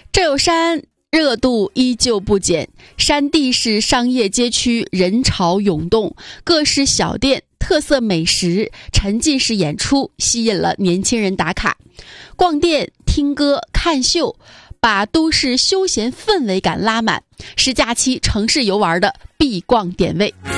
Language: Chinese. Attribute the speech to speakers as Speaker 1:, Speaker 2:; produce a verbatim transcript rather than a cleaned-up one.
Speaker 1: 这有山热度依旧不减，山地是商业街区，人潮涌动，各式小店、特色美食、沉浸式演出吸引了年轻人打卡。逛店、听歌、看秀，把都市休闲氛围感拉满，是假期城市游玩的必逛点位。